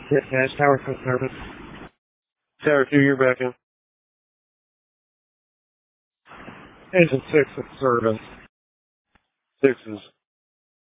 Dispatch, Tower 2 service. Tower 2, you're back in. Engine 6 is service. 6 is